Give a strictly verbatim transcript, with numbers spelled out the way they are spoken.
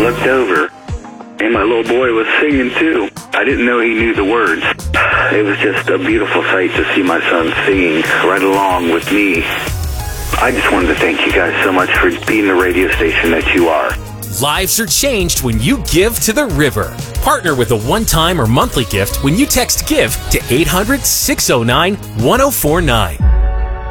looked over, and my little boy was singing too. I didn't know he knew the words. It was just a beautiful sight to see my son singing right along with me. I just wanted to thank you guys so much for being the radio station that you are. Lives are changed when you give to the river. Partner with a one-time or monthly gift when you text GIVE to eight hundred, six oh nine, one oh four nine.